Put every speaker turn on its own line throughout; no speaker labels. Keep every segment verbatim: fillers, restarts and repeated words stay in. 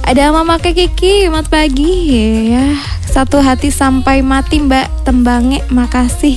Ada Mama Kiki, selamat pagi ya. Satu hati sampai mati Mbak Tembange, makasih.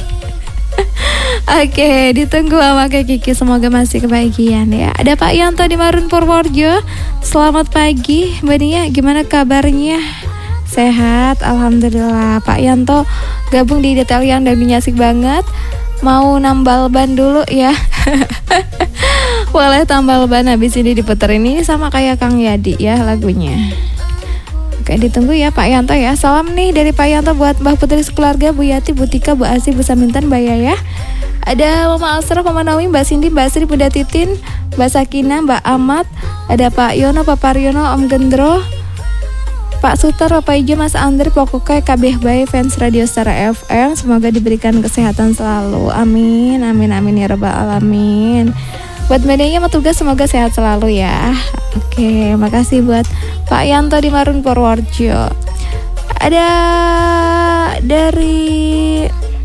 Oke, ditunggu Mama Kiki, semoga masih kebahagiaan ya. Ada Pak Yanto di Marun Purworejo, selamat pagi Mbak Nia, gimana kabarnya? Sehat, alhamdulillah. Pak Yanto gabung di detail yang dan asik banget. Mau nambal ban dulu ya. Boleh tambal ban, habis ini diputer ini sama kayak Kang Yadi ya lagunya. Oke, ditunggu ya Pak Yanto ya. Salam nih dari Pak Yanto buat Mbah Putri sekeluarga, Bu Yati, Bu Tika, Bu Asi, Bu Samintan, Mbak Yaya. Ada Mama Asra, Mama Naomi, Mbak Cindy, Mbak Sri, Bunda Titin, Mbak Sakina, Mbak Ahmad. Ada Pak Yono, Pak Paryono, Om Gendro, Pak Sutar, Bapak Ijo, Mas Andre, pokoknya kabeh bae fans Radio Star F M, semoga diberikan kesehatan selalu. Amin, amin, amin ya rabbal alamin. Buat medianya mau tugas semoga sehat selalu ya. Oke, makasih buat Pak Yanto di Marun Purworejo. Ada dari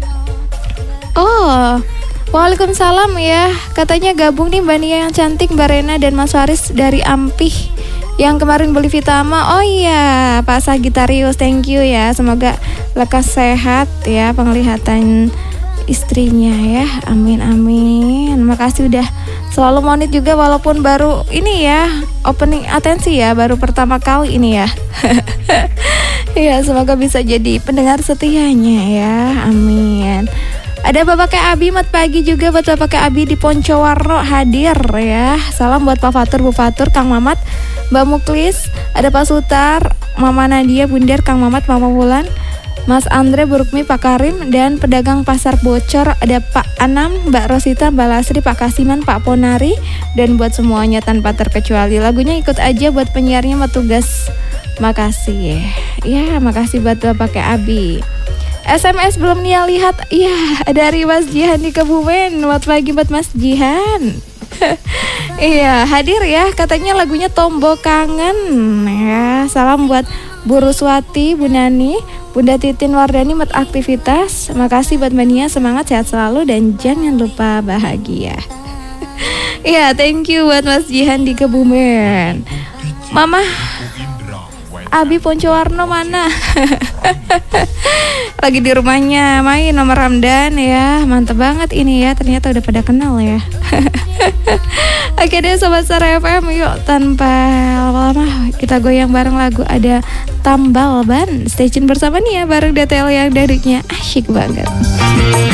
Oh, waalaikumsalam ya. Katanya gabung nih Mbak Nia yang cantik, Mbak Rena dan Mas Faris dari Ampih yang kemarin beli Vitama. Oh iya, Pak Sagitarius, thank you ya. Semoga lekas sehat ya penglihatan istrinya ya. Amin amin. Makasih udah selalu monit juga walaupun baru ini ya opening atensi ya, baru pertama kali ini ya. Ya, semoga bisa jadi pendengar setianya ya. Amin. Ada Bapak Kek Abi, mat pagi juga buat Bapak Kek Abi di Poncowarno hadir ya. Salam buat Pak Fatur, Bu Fatur, Kang Mamat, Mbak Muklis, ada Pak Sutar, Mama Nadia, Bundar, Kang Mamat, Mama Wulan, Mas Andre, Bu Rukmi, Pak Karim, dan pedagang pasar bocor ada Pak Anam, Mbak Rosita, Mbak Lasri, Pak Kasiman, Pak Ponari, dan buat semuanya tanpa terkecuali. Lagunya ikut aja buat penyiarnya sama tugas. Makasih ya, makasih buat Bapak Kek Abi. S M S belum Nia lihat. Iya, dari Mas Jihan di Kebumen. Selamat pagi buat Mas Jihan. Iya, hadir ya. Katanya lagunya Tombo Kangen ya. Salam buat Bu Ruswati, Bu Nani, Bunda Titin Wardani buat aktivitas. Makasih buat Mania, semangat sehat selalu dan jangan lupa bahagia. Iya, thank you buat Mas Jihan di Kebumen. Mama Abi Poncowarno mana? Lagi di rumahnya main nomor Ramdan ya. Mantep banget ini ya. Ternyata udah pada kenal ya. Oke deh Sobat Star F M, yuk tanpa lama-lama kita goyang bareng lagu ada Tambal Ban. Stay tune bersama nih ya bareng detail yang darinya asyik banget.